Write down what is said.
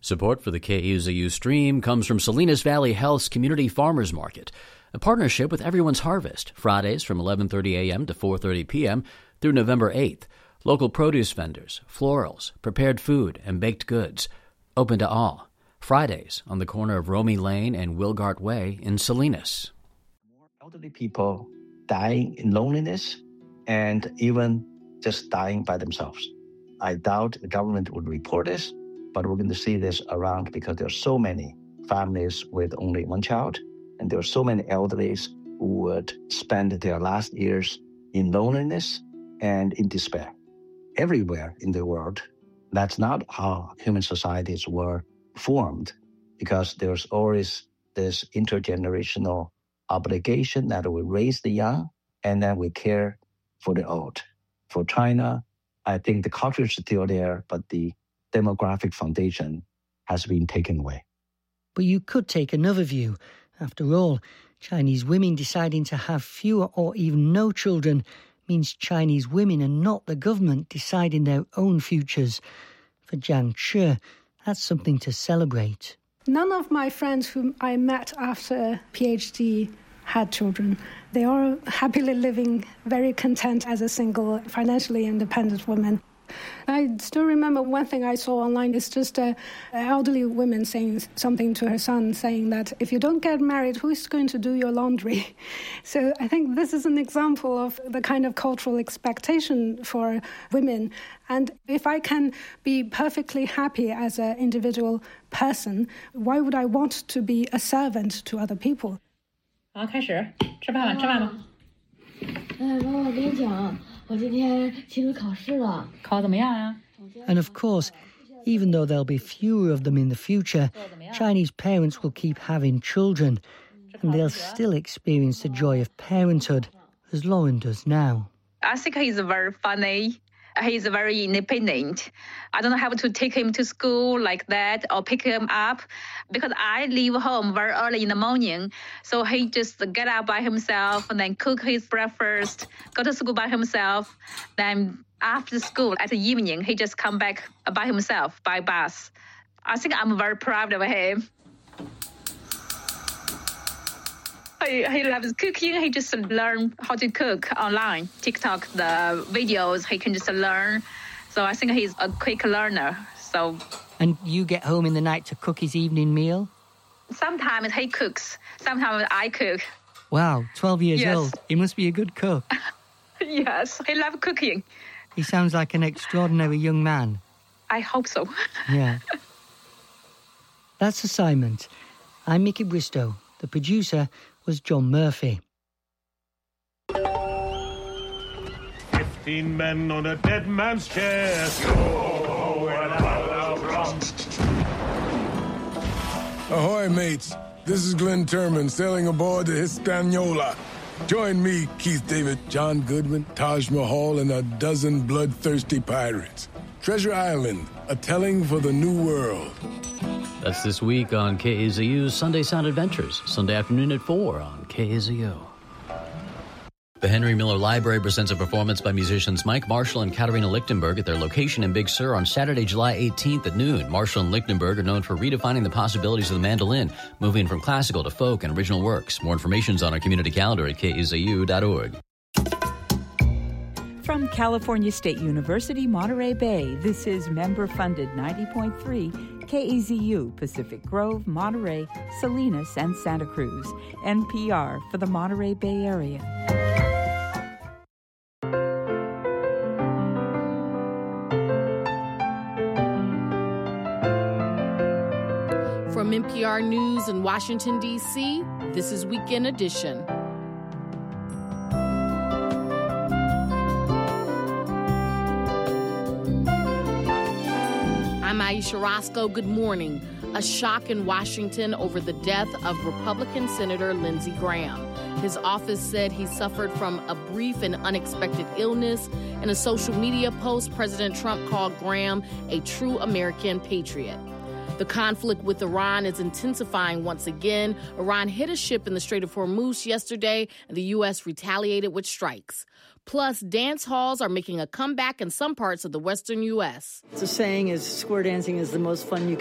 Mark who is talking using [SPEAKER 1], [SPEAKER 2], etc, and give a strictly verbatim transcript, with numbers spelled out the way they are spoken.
[SPEAKER 1] Support for the K E Z U stream comes from Salinas Valley Health's Community Farmers Market, a partnership with Everyone's Harvest, Fridays from eleven thirty a.m. to four thirty p.m. through November eighth. Local produce vendors, florals, prepared food, and baked goods. Open to all. Fridays on the corner of Romy Lane and Wilgart Way in Salinas.
[SPEAKER 2] More elderly people dying in loneliness and even just dying by themselves. I doubt the government would report this, but we're going to see this around because there are so many families with only one child, and there are so many elderlies who would spend their last years in loneliness and in despair. Everywhere in the world, that's not how human societies were formed, because there's always this intergenerational obligation that we raise the young and then we care for the old. For China, I think the culture is still there, but the demographic foundation has been taken away.
[SPEAKER 3] But you could take another view. After all, Chinese women deciding to have fewer or even no children means Chinese women are not the government deciding their own futures. For Jiang Che, that's something to celebrate.
[SPEAKER 4] None of my friends whom I met after PhD had children. They are happily living, very content as a single, financially independent woman. I still remember one thing I saw online is just an elderly woman saying something to her son, saying that if you don't get married, who is going to do your laundry? So I think this is an example of the kind of cultural expectation for women. And if I can be perfectly happy as an individual person, why would I want to be a servant to other people?
[SPEAKER 5] 好，开始吃饭了，吃饭了。
[SPEAKER 6] 哎，妈妈，我跟你讲。
[SPEAKER 3] And of course, even though there'll be fewer of them in the future, Chinese parents will keep having children, and they'll still experience the joy of parenthood, as Lauren does now.
[SPEAKER 5] I think he's very funny. He's very independent. I don't have to take him to school like that or pick him up because I leave home very early in the morning. So he just get up by himself and then cook his breakfast, go to school by himself. Then after school, at the evening, he just come back by himself by bus. I think I'm very proud of him. He, he loves cooking. He just learn how to cook online. TikTok, the videos, he can just learn. So I think he's a quick learner. So.
[SPEAKER 3] And you get home in the night to cook his evening meal?
[SPEAKER 5] Sometimes he cooks. Sometimes I cook.
[SPEAKER 3] Wow, twelve years
[SPEAKER 5] yes.
[SPEAKER 3] old. He must be a good cook.
[SPEAKER 5] Yes, he loves cooking.
[SPEAKER 3] He sounds like an extraordinary young man.
[SPEAKER 5] I hope so.
[SPEAKER 3] Yeah. That's Assignment. I'm Mickey Bristow. The producer was John Murphy.
[SPEAKER 7] Fifteen men on a dead man's chest.
[SPEAKER 8] Ahoy, mates. This is Glenn Turman sailing aboard the Hispaniola. Join me, Keith David, John Goodwin, Taj Mahal, and a dozen bloodthirsty pirates. Treasure Island, a telling for the new world.
[SPEAKER 1] That's this week on K A Z U's Sunday Sound Adventures, Sunday afternoon at four on K A Z U. The Henry Miller Library presents a performance by musicians Mike Marshall and Katarina Lichtenberg at their location in Big Sur on Saturday, July eighteenth at noon. Marshall and Lichtenberg are known for redefining the possibilities of the mandolin, moving from classical to folk and original works. More information is on our community calendar at K A Z U dot org.
[SPEAKER 9] From California State University, Monterey Bay, this is member-funded ninety point three K A Z U, Pacific Grove, Monterey, Salinas, and Santa Cruz. N P R for the Monterey Bay Area.
[SPEAKER 10] From N P R News in Washington, D C, this is Weekend Edition. I'm Aisha Roscoe. Good morning. A shock in Washington over the death of Republican Senator Lindsey Graham. His office said he suffered from a brief and unexpected illness. In a social media post, President Trump called Graham a true American patriot. The conflict with Iran is intensifying once again. Iran hit a ship in the Strait of Hormuz yesterday, and the U S retaliated with strikes. Plus, dance halls are making a comeback in some parts of the western U S.
[SPEAKER 11] The saying is square dancing is the most fun you